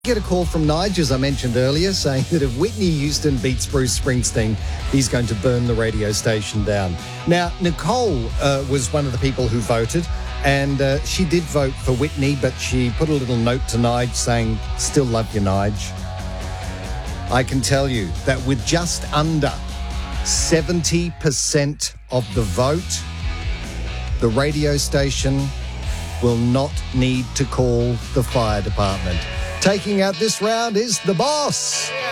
Get a call from Nige, as I mentioned earlier, saying that if Whitney Houston beats Bruce Springsteen, he's going to burn the radio station down. Now, Nicole was one of the people who voted, and she did vote for Whitney, but she put a little note to Nige saying, still love you, Nige. I can tell you that with just under 70% of the vote, the radio station will not need to call the fire department. Taking out this round is The Boss.